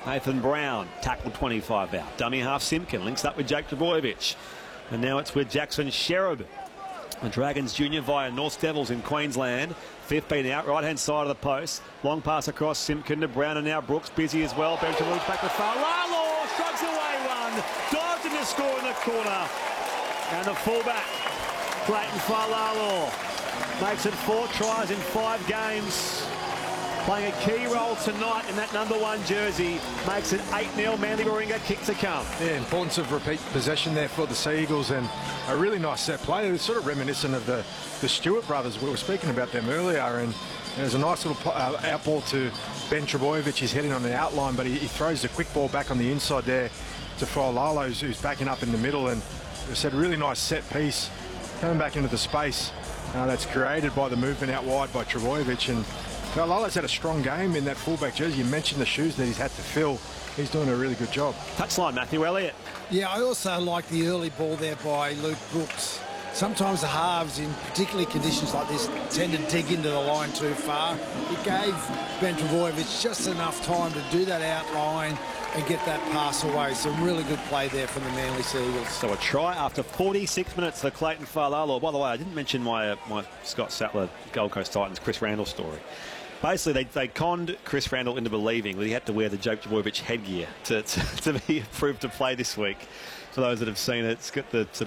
Nathan Brown, tackle 25 out. Dummy half Simpkin links up with Jake Trbojevic. And now it's with Jackson Sherab. The Dragons Junior via North Devils in Queensland. 15 out, right-hand side of the post. Long pass across Simpkin to Brown, and now Brooks busy as well. Benjamin's back to Fa'alalo, shrugs away one. Dives in to score in the corner. And the fullback, Clayton Fa'alalo, makes it 4 tries in 5 games. Playing a key role tonight in that #1 jersey. Makes it 8-0. Manly Warringah kick to come. Yeah, importance of repeat possession there for the Sea Eagles, and a really nice set play. It was sort of reminiscent of the Stewart brothers. We were speaking about them earlier, and there's a nice little outball to Ben Trbojevic. He's heading on the outline, but he throws the quick ball back on the inside there to Fa'alalo, who's backing up in the middle, and it's a really nice set piece coming back into the space that's created by the movement out wide by Trbojevic. And Fa'alalo's had a strong game in that fullback jersey. You mentioned the shoes that he's had to fill. He's doing a really good job. Touchline, Matthew Elliott. Yeah, I also like the early ball there by Luke Brooks. Sometimes the halves, in particularly conditions like this, tend to dig into the line too far. It gave Ben Trbojevic just enough time to do that outline and get that pass away. Some really good play there from the Manly Sea Eagles. So a try after 46 minutes for Clayton Fa'alalo. By the way, I didn't mention my Scott Sattler Gold Coast Titans Chris Randall story. Basically, they conned Chris Randall into believing that he had to wear the Jake Trbojevic headgear to be approved to play this week. For those that have seen it, it's got the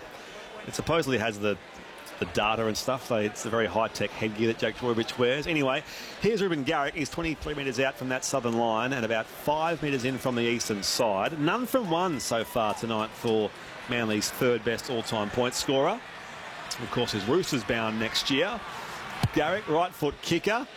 it supposedly has the data and stuff. It's a very high-tech headgear that Jake Trbojevic wears. Anyway, here's Ruben Garrick. He's 23 metres out from that southern line and about 5 metres in from the eastern side. None from one so far tonight for Manly's third best all-time point scorer. Of course, his Roosters bound next year. Garrick, right foot kicker.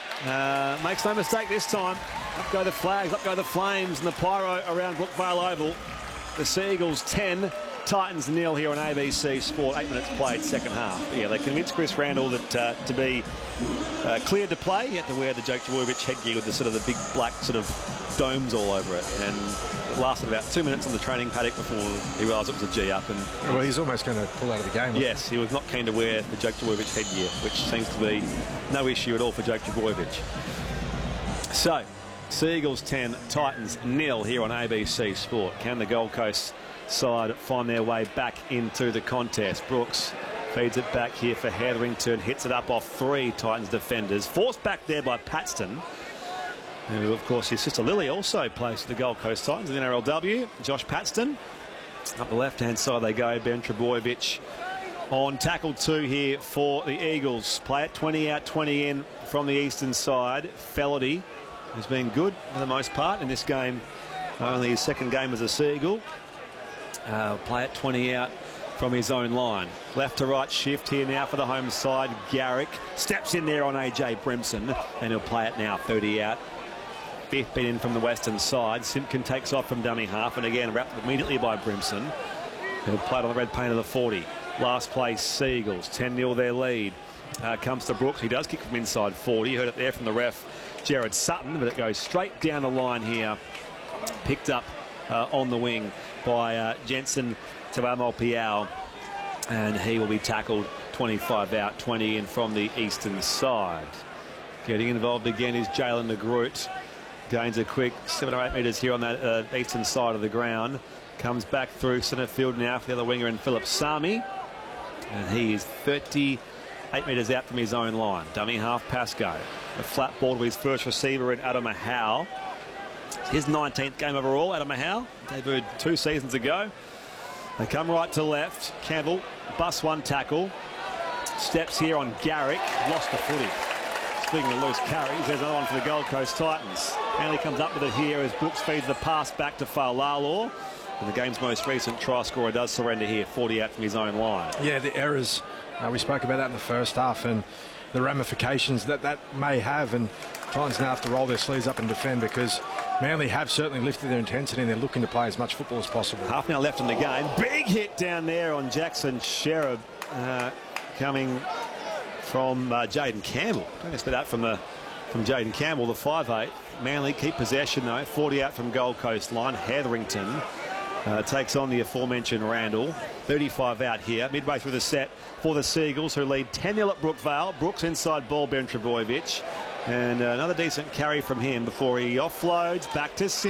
Makes no mistake this time. Up go the flags, up go the flames, and the pyro around Brookvale Oval. The Sea Eagles 10, Titans 0 here on ABC Sport. 8 minutes played, second half. Yeah, they convinced Chris Randall that to be cleared to play, he had to wear the Jake Trbojevic headgear with the sort of the big black sort of domes all over it. And it lasted about 2 minutes on the training paddock before he realised it was a G-up. And well, he's almost going to pull out of the game. Yes, he was not keen to wear the Jake Trbojevic headgear, which seems to be no issue at all for Jake Trbojevic. So, Sea Eagles 10, Titans 0 here on ABC Sport. Can the Gold Coast side find their way back into the contest? Brooks feeds it back here for Hetherington, hits it up off 3 Titans defenders. Forced back there by Paxton, who, of course, his sister Lily also plays for the Gold Coast Titans in the NRLW. Josh Paxton. Up the left-hand side they go. Ben Trbojevic on tackle 2 here for the Eagles. Play it 20 out, 20 in from the eastern side. Felody has been good for the most part in this game. Only his second game as a Sea Eagle. Play it 20 out from his own line. Left to right shift here now for the home side. Garrick steps in there on AJ Brimson, and he'll play it now 30 out. 15 in from the western side. Simpkin takes off from dummy half, and again wrapped immediately by Brimson. He'll play it on the red paint of the 40. Last place, Sea Eagles, 10-0 their lead. Comes to Brooks. He does kick from inside 40. You heard it there from the ref, Jared Sutton, but it goes straight down the line here. Picked up on the wing by Jensen Tavamo-Piao, and he will be tackled 25 out, 20 in from the eastern side. Getting involved again is Jalen DeGroot. Gains a quick 7 or 8 metres here on that eastern side of the ground. Comes back through centre field now for the other winger in Philip Sami. And he is 38 metres out from his own line. Dummy half Pascoe. A flat ball to his first receiver in Adam Ahau. His 19th game overall, Adam Ahau. Debuted 2 seasons ago. They come right to left. Campbell busts one tackle. Steps here on Garrick. Lost the footy. Speaking of loose carries, there's another one for the Gold Coast Titans. Manly comes up with it here as Brooks feeds the pass back to Fa'alalo. And the game's most recent try scorer does surrender here, 40 out from his own line. Yeah, the errors. We spoke about that in the first half and the ramifications that may have. And Titans now have to roll their sleeves up and defend, because Manly have certainly lifted their intensity and they're looking to play as much football as possible. Half an hour left in the game. Big hit down there on Jackson Sherab, coming from Jaden Campbell. Don't expect that from Jaden Campbell, the 5'8". Manly keep possession though, 40 out from Gold Coast line. Hetherington takes on the aforementioned Randall. 35 out here, midway through the set for the Sea Eagles, who lead 10-0 at Brookvale. Brooks inside ball, Ben Trbojevic. And another decent carry from him before he offloads back to Simpkin.